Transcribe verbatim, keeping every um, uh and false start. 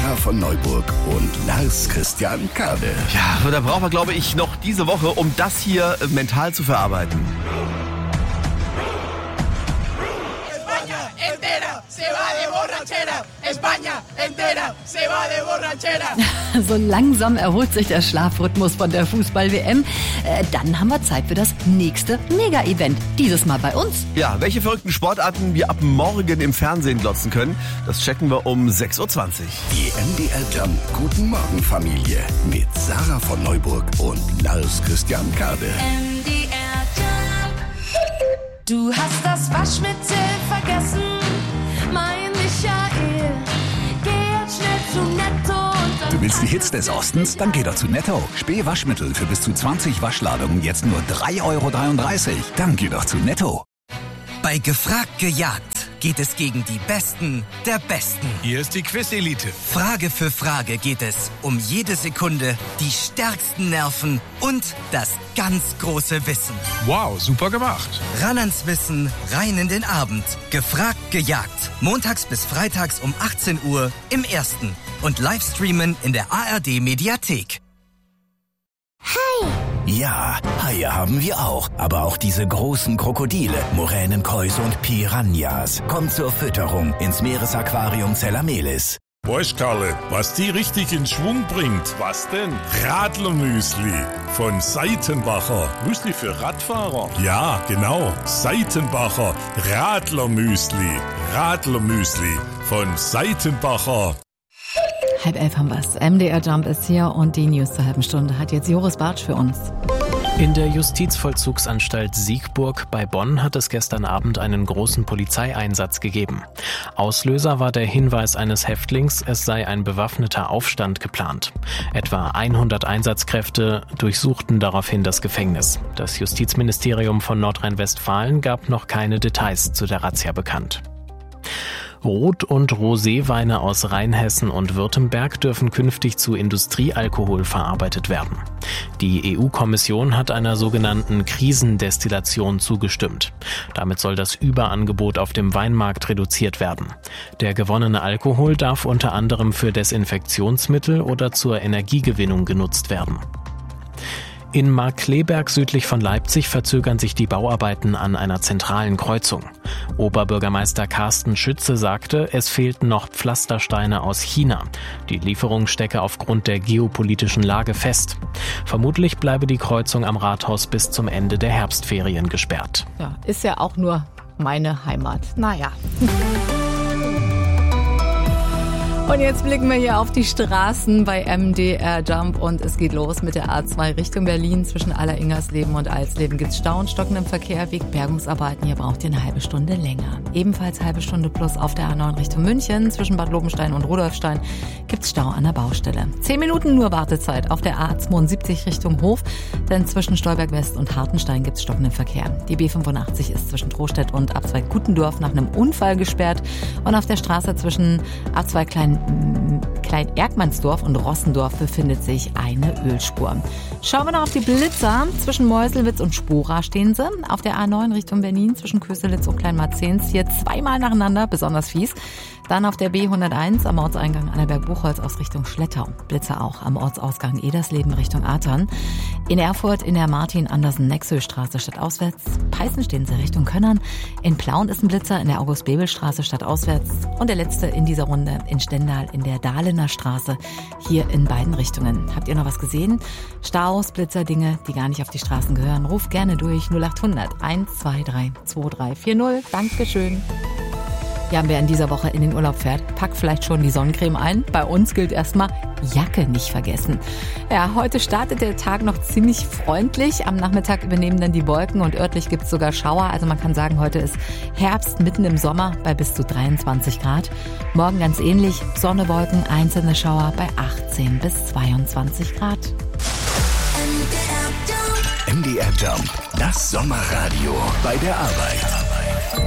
Sarah von Neuburg und Lars Christian Kade. Ja, da brauchen wir, glaube ich, noch diese Woche, um das hier mental zu verarbeiten. España entera se va de borrachera. España entera se va de borrachera. So langsam erholt sich der Schlafrhythmus von der Fußball-W M. Äh, dann haben wir Zeit für das nächste Mega-Event. Dieses Mal bei uns. Ja, welche verrückten Sportarten wir ab morgen im Fernsehen glotzen können, das checken wir um sechs Uhr zwanzig. Die M D R Jump Guten Morgen Familie mit Sarah von Neuburg und Lars Christian Kade. M D R Jump. Du hast das Waschmittel vergessen, mein Michael. Geh jetzt schnell zu Netto und dann... Du willst die Hits des Ostens? Dann geh doch zu Netto. Späh-Waschmittel für bis zu zwanzig Waschladungen jetzt nur drei Euro dreiunddreißig. Dann geh doch zu Netto. Bei Gefragt gejagt geht es gegen die Besten der Besten. Hier ist die Quiz-Elite. Frage für Frage geht es um jede Sekunde, die stärksten Nerven und das ganz große Wissen. Wow, super gemacht. Ran ans Wissen, rein in den Abend. Gefragt gejagt. Montags bis freitags um achtzehn Uhr im Ersten. Und Livestreamen in der A R D-Mediathek. Ja, Haie haben wir auch, aber auch diese großen Krokodile, Moränenkäuse und Piranhas. Kommt zur Fütterung ins Meeresaquarium Zellamelis. Weißt Karle, was die richtig in Schwung bringt? Was denn? Radlermüsli von Seitenbacher. Müsli für Radfahrer? Ja, genau. Seitenbacher Radlermüsli. Radlermüsli von Seitenbacher. Halb elf haben wir's. M D R Jump ist hier und die News zur halben Stunde hat jetzt Joris Bartsch für uns. In der Justizvollzugsanstalt Siegburg bei Bonn hat es gestern Abend einen großen Polizeieinsatz gegeben. Auslöser war der Hinweis eines Häftlings, es sei ein bewaffneter Aufstand geplant. Etwa hundert Einsatzkräfte durchsuchten daraufhin das Gefängnis. Das Justizministerium von Nordrhein-Westfalen gab noch keine Details zu der Razzia bekannt. Rot- und Roséweine aus Rheinhessen und Württemberg dürfen künftig zu Industriealkohol verarbeitet werden. Die E U-Kommission hat einer sogenannten Krisendestillation zugestimmt. Damit soll das Überangebot auf dem Weinmarkt reduziert werden. Der gewonnene Alkohol darf unter anderem für Desinfektionsmittel oder zur Energiegewinnung genutzt werden. In Markkleeberg südlich von Leipzig verzögern sich die Bauarbeiten an einer zentralen Kreuzung. Oberbürgermeister Carsten Schütze sagte, es fehlten noch Pflastersteine aus China. Die Lieferung stecke aufgrund der geopolitischen Lage fest. Vermutlich bleibe die Kreuzung am Rathaus bis zum Ende der Herbstferien gesperrt. Ja, ist ja auch nur meine Heimat. Naja. Und jetzt blicken wir hier auf die Straßen bei M D R Jump und es geht los mit der A zwei Richtung Berlin. Zwischen Aller-Ingersleben und Alsleben gibt es Stau und stockenden Verkehr wegen Bergungsarbeiten. Hier braucht ihr eine halbe Stunde länger. Ebenfalls halbe Stunde plus auf der A neun Richtung München. Zwischen Bad Lobenstein und Rudolfstein gibt es Stau an der Baustelle. Zehn Minuten nur Wartezeit auf der A zweiundsiebzig Richtung Hof, denn zwischen Stolberg West und Hartenstein gibt es stockenden Verkehr. Die B fünfundachtzig ist zwischen Trostedt und Abzweig Gutendorf nach einem Unfall gesperrt und auf der Straße zwischen Abzweig Klein Klein-Erkmannsdorf und Rossendorf befindet sich eine Ölspur. Schauen wir noch auf die Blitzer. Zwischen Meuselwitz und Spora stehen sie. Auf der A neun Richtung Berlin zwischen Köselitz und Kleinmarzens hier zweimal nacheinander, besonders fies. Dann auf der B hunderteins am Ortseingang Annaberg-Buchholz aus Richtung Schlettau. Blitzer auch am Ortsausgang Edersleben Richtung Athern. In Erfurt in der Martin-Andersen-Nexö-Straße stadtauswärts. Peißen stehen sie Richtung Könnern. In Plauen ist ein Blitzer in der August-Bebel-Straße stadtauswärts. Und der letzte in dieser Runde in Stendal in der Dahlener Straße. Hier in beiden Richtungen. Habt ihr noch was gesehen? Staus, Blitzer, Dinge, die gar nicht auf die Straßen gehören. Ruft gerne durch null achthundert eins zwei drei zwei drei vier null. Dankeschön. Ja, wer in dieser Woche in den Urlaub fährt, packt vielleicht schon die Sonnencreme ein. Bei uns gilt erstmal Jacke nicht vergessen. Ja, heute startet der Tag noch ziemlich freundlich. Am Nachmittag übernehmen dann die Wolken und örtlich gibt es sogar Schauer. Also man kann sagen, heute ist Herbst mitten im Sommer bei bis zu dreiundzwanzig Grad. Morgen ganz ähnlich, Sonne, Wolken, einzelne Schauer bei achtzehn bis zweiundzwanzig Grad. M D R Jump, das Sommerradio bei der Arbeit.